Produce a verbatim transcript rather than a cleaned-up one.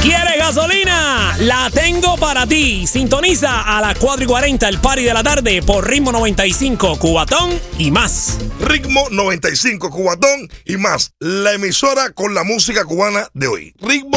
¿Quieres gasolina? La tengo para ti. Sintoniza a las cuatro y cuarenta el party de la tarde por Ritmo noventa y cinco, Cubatón y más. Ritmo noventa y cinco, Cubatón y más. La emisora con la música cubana de hoy. Ritmo